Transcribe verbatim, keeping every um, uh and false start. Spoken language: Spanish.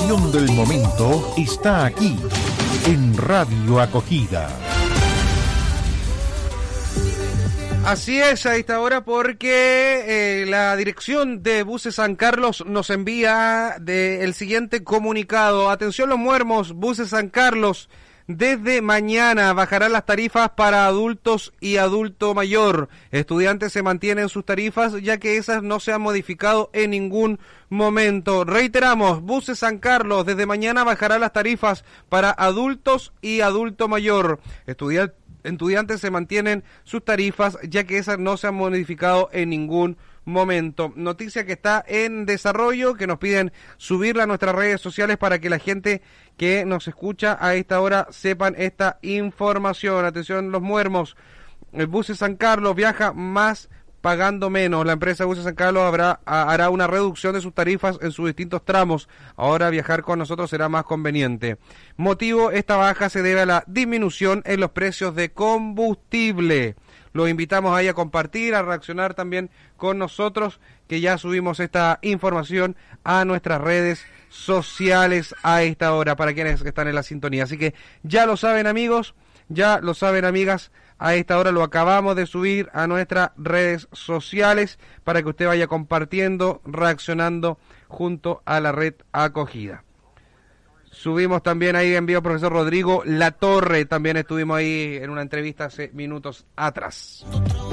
información del momento está aquí, en Radio Acogida. Así es, a esta hora, porque eh, la dirección de Buses San Carlos nos envía de el siguiente comunicado. Atención los muermos, Buses San Carlos, desde mañana bajarán las tarifas para adultos y adulto mayor. Estudiantes se mantienen sus tarifas, ya que esas no se han modificado en ningún momento. Reiteramos, Buses San Carlos, desde mañana bajarán las tarifas para adultos y adulto mayor. Estudiantes Estudiantes se mantienen sus tarifas, ya que esas no se han modificado en ningún momento. Noticia que está en desarrollo, que nos piden subirla a nuestras redes sociales para que la gente que nos escucha a esta hora sepan esta información. Atención los muermos, el Buses San Carlos viaja más pagando menos. La empresa Buses San Carlos habrá, hará una reducción de sus tarifas en sus distintos tramos. Ahora viajar con nosotros será más conveniente. Motivo, esta baja se debe a la disminución en los precios de combustible. Los invitamos ahí a compartir, a reaccionar también con nosotros, que ya subimos esta información a nuestras redes sociales a esta hora, para quienes están en la sintonía. Así que ya lo saben, amigos, ya lo saben, amigas. A esta hora lo acabamos de subir a nuestras redes sociales para que usted vaya compartiendo, reaccionando junto a la red Acogida. Subimos también ahí en vivo profesor Rodrigo Latorre, también estuvimos ahí en una entrevista hace minutos atrás.